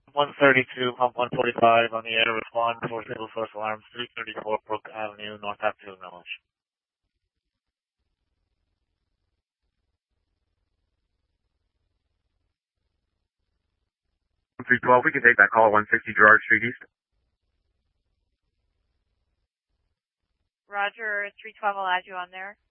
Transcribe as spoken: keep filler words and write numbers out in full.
one thirty-two, pump one forty-five on the air, respond for single source alarms, three thirty-four Brook Avenue, North Hatfield, Village. three twelve, we can take that call at one sixty Gerard Street East. Roger, three twelve, I'll add you on there.